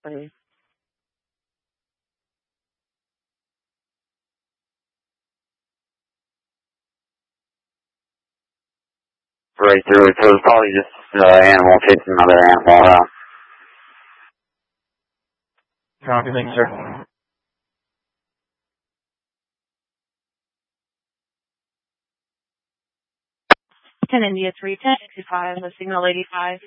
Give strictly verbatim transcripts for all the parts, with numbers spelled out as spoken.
please. Right through it, so it's probably just uh, animal chasing another animal around. Copy, thanks, sir. ten India three ten sixty-five, the signal eighty-five.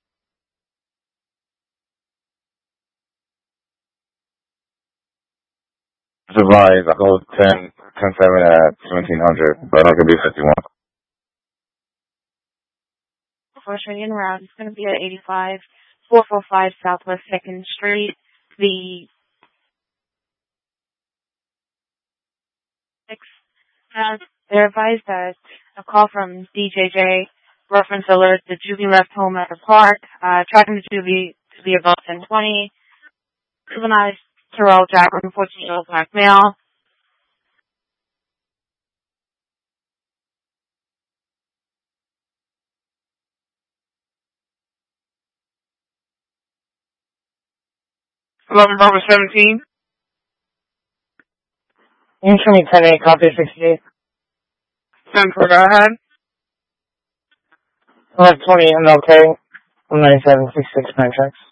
Survive, I hold ten, ten seven at seventeen hundred, but I could be fifty-one. First train route is going to be at eighty-five, four forty-five Southwest second Street. The six has they're advised that a call from D J J, reference alert, the juvie left home at the park, uh, tracking the juvie to be about ten twenty. Juvenile Terrell Jackson, fourteen-year-old black male. eleven Bravo seventeen. You show me ten eight, copy sixty-eight. ten four, go ahead. eleven twenty, I'm okay. one ninety-seven, sixty-six, nine tracks.